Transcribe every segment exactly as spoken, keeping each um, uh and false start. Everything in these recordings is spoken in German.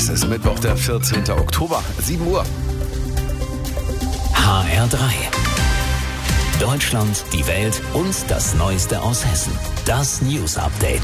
Es ist Mittwoch, der vierzehnte Oktober, sieben Uhr. H R drei. Deutschland, die Welt und das Neueste aus Hessen. Das News Update.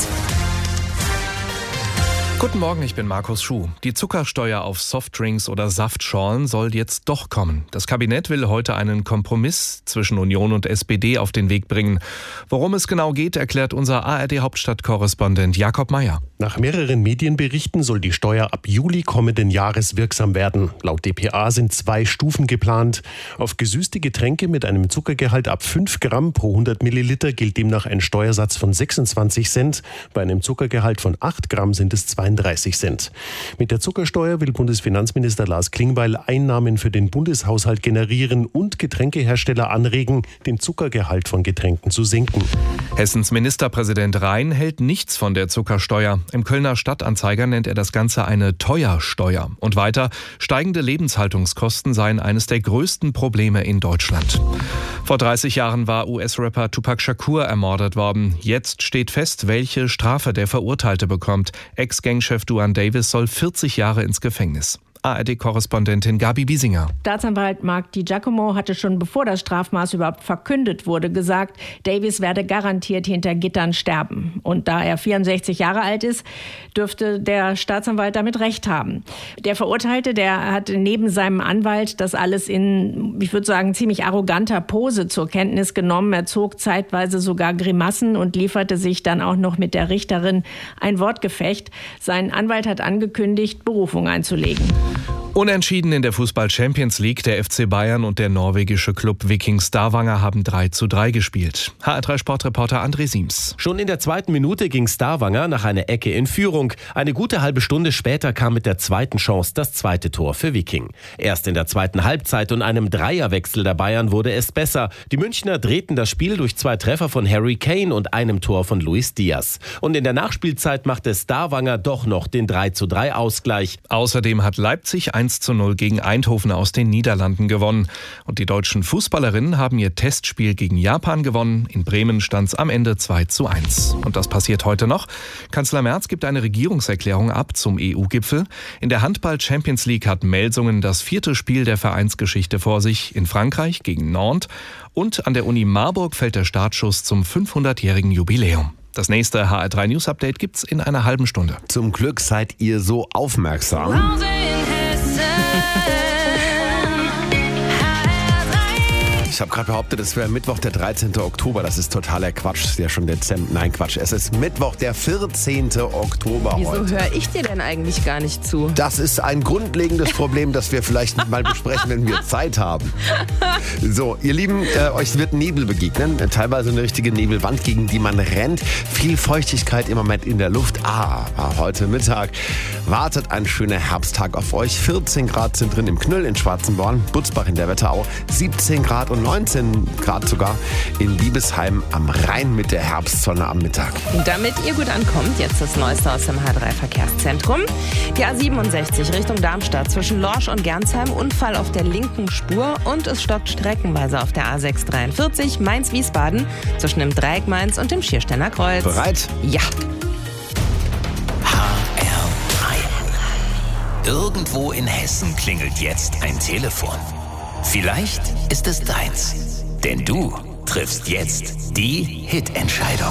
Guten Morgen, ich bin Markus Schuh. Die Zuckersteuer auf Softdrinks oder Saftschorlen soll jetzt doch kommen. Das Kabinett will heute einen Kompromiss zwischen Union und S P D auf den Weg bringen. Worum es genau geht, erklärt unser A R D-Hauptstadtkorrespondent Jakob Meyer. Nach mehreren Medienberichten soll die Steuer ab Juli kommenden Jahres wirksam werden. Laut D P A sind zwei Stufen geplant. Auf gesüßte Getränke mit einem Zuckergehalt ab fünf Gramm pro hundert Milliliter gilt demnach ein Steuersatz von sechsundzwanzig Cent. Bei einem Zuckergehalt von acht Gramm sind es zweiunddreißig Cent. Mit der Zuckersteuer will Bundesfinanzminister Lars Klingbeil Einnahmen für den Bundeshaushalt generieren und Getränkehersteller anregen, den Zuckergehalt von Getränken zu senken. Hessens Ministerpräsident Rhein hält nichts von der Zuckersteuer. Im Kölner Stadtanzeiger nennt er das Ganze eine Teuersteuer. Und weiter, steigende Lebenshaltungskosten seien eines der größten Probleme in Deutschland. Vor dreißig Jahren war U S-Rapper Tupac Shakur ermordet worden. Jetzt steht fest, welche Strafe der Verurteilte bekommt. Ex-Gangchef Duane Davis soll vierzig Jahre ins Gefängnis. A R D-Korrespondentin Gabi Biesinger. Staatsanwalt Mark DiGiacomo hatte schon bevor das Strafmaß überhaupt verkündet wurde, gesagt, Davis werde garantiert hinter Gittern sterben. Und da er vierundsechzig Jahre alt ist, dürfte der Staatsanwalt damit recht haben. Der Verurteilte, der hat neben seinem Anwalt das alles in, ich würde sagen, ziemlich arroganter Pose zur Kenntnis genommen. Er zog zeitweise sogar Grimassen und lieferte sich dann auch noch mit der Richterin ein Wortgefecht. Sein Anwalt hat angekündigt, Berufung einzulegen. Unentschieden in der Fußball-Champions League. Der F C Bayern und der norwegische Club Viking Stavanger haben drei zu drei gespielt. H R drei Sportreporter André Siems. Schon in der zweiten Minute ging Stavanger nach einer Ecke in Führung. Eine gute halbe Stunde später kam mit der zweiten Chance das zweite Tor für Viking. Erst in der zweiten Halbzeit und einem Dreierwechsel der Bayern wurde es besser. Die Münchner drehten das Spiel durch zwei Treffer von Harry Kane und einem Tor von Luis Diaz. Und in der Nachspielzeit machte Stavanger doch noch den drei zu drei Ausgleich. Außerdem hat Leipzig eins zu null gegen Eindhoven aus den Niederlanden gewonnen. Und die deutschen Fußballerinnen haben ihr Testspiel gegen Japan gewonnen. In Bremen stand es am Ende zwei zu eins. Und das passiert heute noch. Kanzler Merz gibt eine Regierungserklärung ab zum E U-Gipfel. In der Handball-Champions League hat Melsungen das vierte Spiel der Vereinsgeschichte vor sich in Frankreich gegen Nantes. Und an der Uni Marburg fällt der Startschuss zum fünfhundertjährigen Jubiläum. Das nächste H R drei News Update gibt's in einer halben Stunde. Zum Glück seid ihr so aufmerksam. Ich habe gerade behauptet, es wäre Mittwoch, der dreizehnte Oktober. Das ist totaler Quatsch. Es ist ja schon Dezember. Nein, Quatsch. Es ist Mittwoch, der vierzehnte Oktober Wieso heute. Wieso höre ich dir denn eigentlich gar nicht zu? Das ist ein grundlegendes Problem, das wir vielleicht mal besprechen, wenn wir Zeit haben. So, ihr Lieben, äh, euch wird Nebel begegnen. Teilweise eine richtige Nebelwand, gegen die man rennt. Viel Feuchtigkeit im Moment in der Luft. Ah, heute Mittag wartet ein schöner Herbsttag auf euch. vierzehn Grad sind drin im Knüll in Schwarzenborn, Butzbach in der Wetterau, siebzehn Grad und neunzehn Grad sogar in Liebesheim am Rhein mit der Herbstsonne am Mittag. Und damit ihr gut ankommt, jetzt das Neueste aus dem H drei Verkehrszentrum. Die A siebenundsechzig Richtung Darmstadt zwischen Lorsch und Gernsheim, Unfall auf der linken Spur und es stockt streckenweise auf der A sechshundertdreiundvierzig Mainz-Wiesbaden zwischen dem Dreieck Mainz und dem Schiersteiner Kreuz. Bereit? Ja. H R drei. Irgendwo in Hessen klingelt jetzt ein Telefon. Vielleicht ist es deins, denn du triffst jetzt die Hitentscheidung.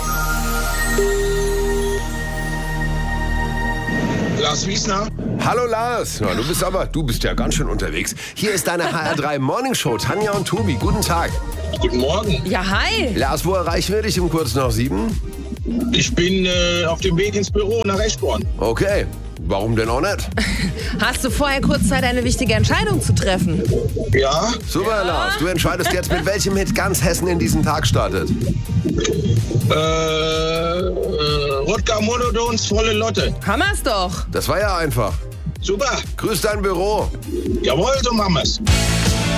Lars Wiesner. Hallo Lars, ja, du bist aber, du bist ja ganz schön unterwegs. Hier ist deine H R drei Morning Show, Tanja und Tobi, guten Tag. Guten Morgen. Ja, hi. Lars, wo erreichen wir dich um kurz nach sieben? Ich bin äh, auf dem Weg ins Büro nach Eschborn. Okay, warum denn auch nicht? Hast du vorher kurz Zeit, eine wichtige Entscheidung zu treffen? Ja. Super, ja. Lars, du entscheidest jetzt, mit welchem Hit ganz Hessen in diesen Tag startet. Äh, äh Rodger Monodons volle Lotte. Hammer's doch. Das war ja einfach. Super. Grüß dein Büro. Jawohl, so machen wir's.